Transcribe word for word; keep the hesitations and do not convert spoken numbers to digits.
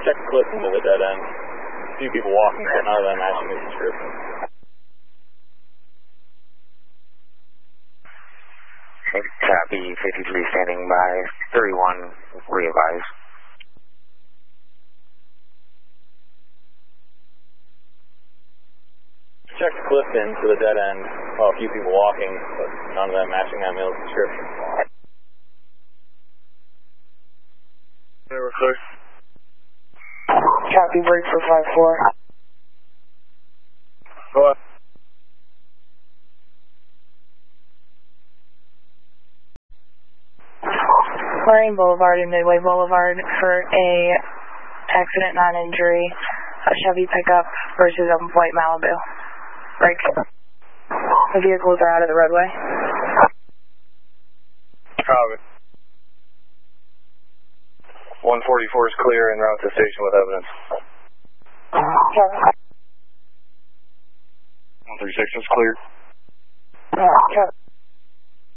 Check the clip into the dead end. A few people walking, but none of them matching his description. Copy, fifty-three standing by, thirty-one, re-advise. Check the clip into the dead end. Well, a few people walking, but none of them matching that male's description. They were clear. Copy, break for five four. Go on. Marine Boulevard and Midway Boulevard for a accident, non-injury, a Chevy pickup versus open white Malibu. Break. The vehicles are out of the roadway. Copy. one forty-four is clear en route to station with evidence. Copy. one thirty-six is clear. Copy.